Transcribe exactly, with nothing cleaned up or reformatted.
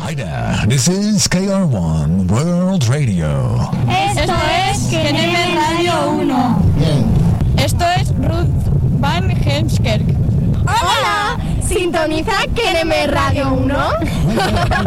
Hi there, this is K R one World Radio. Esto es Keneme Radio uno. Esto es Ruth Van Heemskerk. ¡Hola! ¿Sintoniza Keneme Radio uno?